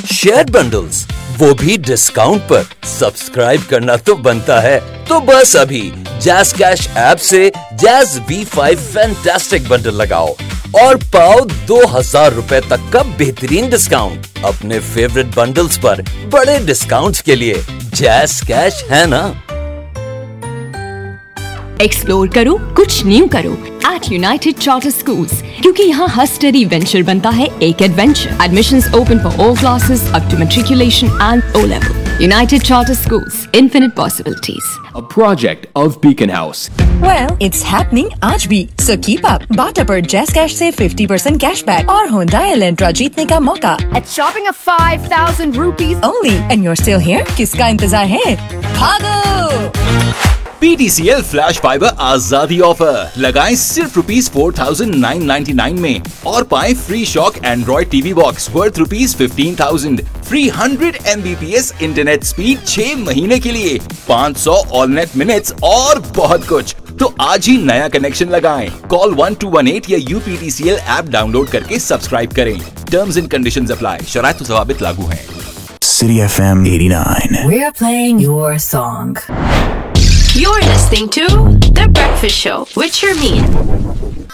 Share bundles, वो भी discount पर। सब्सक्राइब करना तो बनता है। तो बस अभी जैज़ कैश ऐप से जैज़ V5 फैंटास्टिक बंडल लगाओ और पाओ 2000 रुपए तक का बेहतरीन डिस्काउंट। अपने फेवरेट बंडल्स पर बड़े डिस्काउंट्स के लिए जैज़ कैश है ना। एक्सप्लोर करो, कुछ न्यू करो एट यूनाइटेड चार्टर स्कूल्स, क्योंकि यहाँ हर स्टडी वेंचर बनता है एक adventure. Admissions open for all classes up to matriculation and O level. United Charter Schools, infinite possibilities. A project of Beacon House. Well, it's happening आज भी, so keep up. बाटा पर jazz cash से 50% cashback और Hyundai Elantra जीतने का मौका। At shopping of 5,000 rupees Only, and you're still here? किसका इंतजार है? भागो! PTCL फ्लैश फाइबर आजादी ऑफर लगाएं सिर्फ ₹4,999 में और पाएं free shock Android TV box worth ₹15,000, free 100 Mbps internet speed 6 महीने के लिए, 500 ऑल नेट मिनट्स और बहुत कुछ। तो आज ही नया कनेक्शन लगाएं। कॉल 1218 या UPTCL ऐप डाउनलोड करके सब्सक्राइब करें। Terms and conditions apply. शराइत व ज़वाबित लागू हैं। City FM 89. We're playing your song. You're listening to The Breakfast Show with Sharmeen.